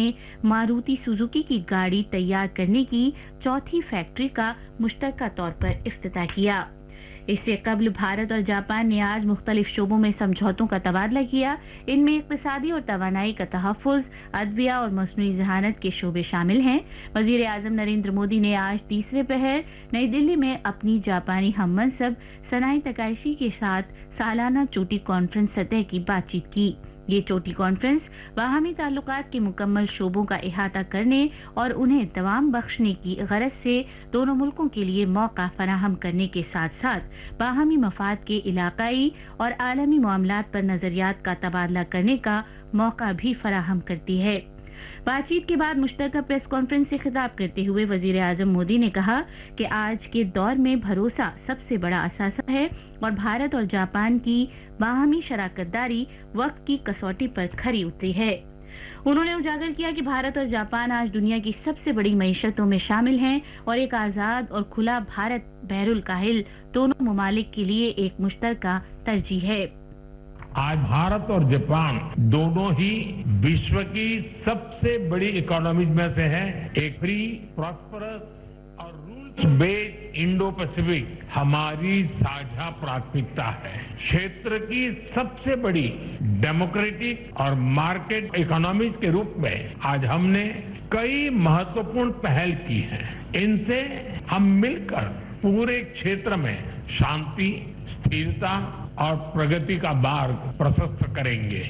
में मारुति सुजुकी की गाड़ी तैयार करने की चौथी फैक्ट्री का मुश्तरका तौर पर इफ्तिताह किया। इससे कबल भारत और जापान ने आज मुख्तलिफ शोबों में समझौतों का तबादला किया। इनमें इक्तिसादी और तवानाई का तहफ़्फ़ुज़, अदविया और मसनूई ज़हानत के शोबे शामिल हैं। वज़ीर आज़म नरेंद्र मोदी ने आज तीसरे पहर नई दिल्ली में अपनी जापानी हममनसब सनाई तकाइशी के साथ सालाना चोटी कॉन्फ्रेंस सतह की बातचीत की। ये चोटी कॉन्फ्रेंस बाहमी ताल्लुकात के मुकम्मल शोबों का इहाता करने और उन्हें दवाम बख्शने की गरज से दोनों मुल्कों के लिए मौका फराहम करने के साथ साथ बाहमी मफाद के इलाकाई और आलमी मामलात पर नजरियात का तबादला करने का मौका भी फराहम करती है। बातचीत के बाद मुश्तरका प्रेस कॉन्फ्रेंस से खिताब करते हुए वजीर आजम मोदी ने कहा कि आज के दौर में भरोसा सबसे बड़ा असासा है और भारत और जापान की बाहमी शराकतदारी वक्त की कसौटी पर खरी उतरी है। उन्होंने उजागर किया कि भारत और जापान आज दुनिया की सबसे बड़ी मईशतों में शामिल हैं और एक आजाद और खुला भारत बहरुल काहिल दोनों ममालिक के लिए एक मुश्तरका तरजीह है। आज भारत और जापान दोनों ही विश्व की सबसे बड़ी इकोनॉमीज में से है। एक फ्री, प्रॉस्परस और रूल्स बेस्ड इंडो पैसिफिक हमारी साझा प्राथमिकता है। क्षेत्र की सबसे बड़ी डेमोक्रेटिक और मार्केट इकोनॉमीज के रूप में आज हमने कई महत्वपूर्ण पहल की हैं। इनसे हम मिलकर पूरे क्षेत्र में शांति, स्थिरता और प्रगति का मार्ग प्रशस्त करेंगे।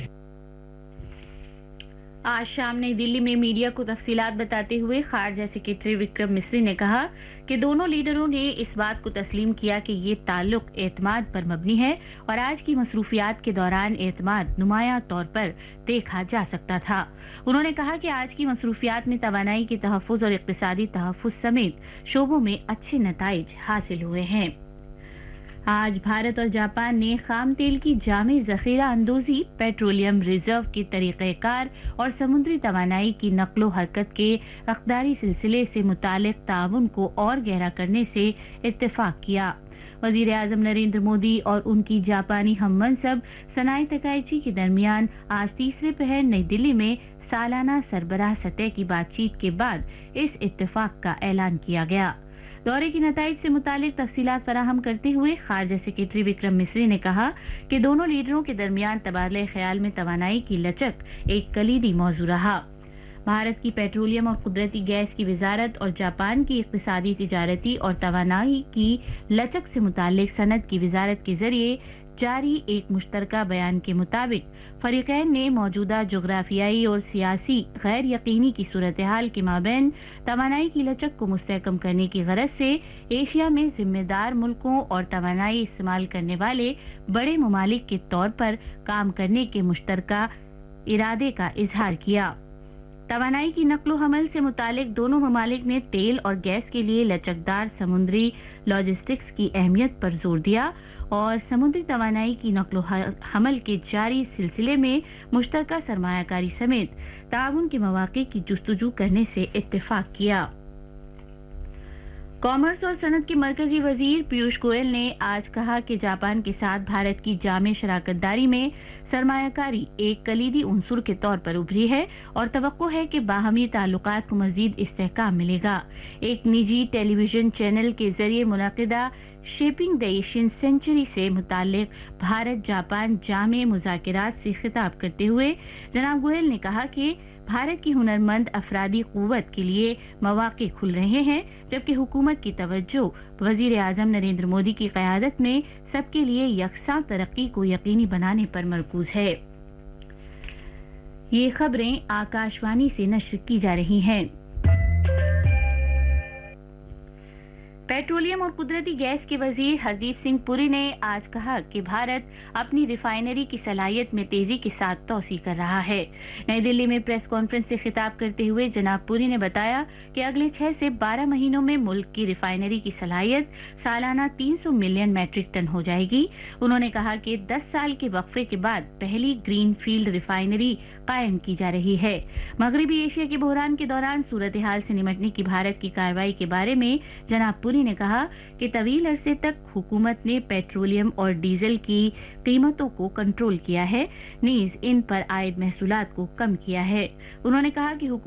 आज शाम नई दिल्ली में मीडिया को तफसीलात बताते हुए खारजा सेक्रेटरी विक्रम मिस्री ने कहा कि दोनों लीडरों ने इस बात को तस्लीम किया कि ये ताल्लुक एतमाद पर मबनी है और आज की मसरूफियात के दौरान एतमाद नुमायां तौर पर देखा जा सकता था। उन्होंने कहा कि आज की मसरूफियात में तवानाई के तहफ़्फ़ुज़ और इक़्तिसादी तहफ़्फ़ुज़ समेत शोबों में अच्छे नताइज हासिल हुए हैं। आज भारत और जापान ने खाम तेल की जामे ज़ख़ीरा अंदोज़ी, पेट्रोलियम रिजर्व के तरीक़ेकार और समुद्री तवानाई की नक़्लो हरकत के अक़दारी सिलसिले से मुतालिक ताउन को और गहरा करने से इत्तेफ़ाक़ किया। वज़ीर आज़म नरेंद्र मोदी और उनकी जापानी हममनसब सनाई तकाइची के दरमियान आज तीसरे पहर नई दिल्ली में सालाना सरबराह सतह की बातचीत के बाद इस इत्तेफ़ाक़ का ऐलान किया गया। दौरे की नताइज से मुतालिक तफसीलात फराहम करते हुए खारजा सेक्रेटरी विक्रम मिस्री ने कहा कि दोनों लीडरों के दरमियान तबादले ख्याल में तवानाई की लचक एक कलीदी मौजू रहा। भारत की पेट्रोलियम और कुदरती गैस की वजारत और जापान की इक़्तिसादी, तिजारती और तवानाई की लचक से मुतालिक सनद की वजारत के जरिए जारी एक मुश्तरका बयान के मुताबिक फरीकैन ने मौजूदा जोग्राफियाई और सियासी गैर यकीनी की सूरत हाल के माबैन तवानाई की लचक को मुस्तहकम करने की गरज से एशिया में जिम्मेदार मुल्कों और तवानाई इस्तेमाल करने वाले बड़े ममालिक के तौर पर काम करने के मुश्तरका इरादे का इजहार किया। तवानाई की नक़्लो हमल से मुतालिक दोनों ममालिक ने तेल और गैस के लिए लचकदार समुद्री लॉजिस्टिक्स की अहमियत पर जोर दिया और समुद्री तवानाई की नक़्लो हमल के जारी सिलसिले में मुश्तरका सरमायाकारी समेत ताउन के मौक़े की जुस्तजू करने से इत्तेफ़ाक़ किया। कॉमर्स और सनत के मरकजी वजीर पीयूष गोयल ने आज कहा कि जापान के साथ भारत की जामे शराकतदारी में सरमायाकारी एक कलीदी उनसुर के तौर पर उभरी है और तवक्को है कि बाहमी ताल्लुकात को मजीद इस्तेहकाम मिलेगा। एक निजी टेलीविजन चैनल के जरिए मुनक़िदा शेपिंग द एशियन सेंचुरी से मुताल्लिक भारत जापान जामे मुज़ाकिरात से खिताब करते हुए जनाब गोयल ने कहा कि भारत की हुनरमंद अफरादी क़ुव्वत के लिए मौक़े खुल रहे हैं, जबकि हुकूमत की तवज्जो वज़ीर आज़म नरेंद्र मोदी की क़यादत में सबके लिए यकसां तरक्की को यकीनी बनाने पर मरकूज है। ये खबरें आकाशवाणी से नश्र की जा रही हैं। पेट्रोलियम और कुदरती गैस के वजीर हरदीप सिंह पुरी ने आज कहा कि भारत अपनी रिफाइनरी की सलाहियत में तेजी के साथ तौसी कर रहा है। नई दिल्ली में प्रेस कॉन्फ्रेंस से खिताब करते हुए जनाब पुरी ने बताया कि अगले 6 से 12 महीनों में मुल्क की रिफाइनरी की सलाहियत सालाना 300 मिलियन मैट्रिक टन हो जाएगी। उन्होंने कहा कि 10 साल के वक्फे के बाद पहली ग्रीन फील्ड रिफाइनरी कायम की जा रही है। मगरबी एशिया के बहरान के दौरान सूरत हाल से निमटने की भारत की कार्रवाई के बारे में जनाब पुरी ने कहा कि तवील अरसे तक हुकूमत ने पेट्रोलियम और डीजल की कीमतों को कंट्रोल किया है, नीज इन पर आयद महसूलात को कम किया है। उन्होंने कहा कि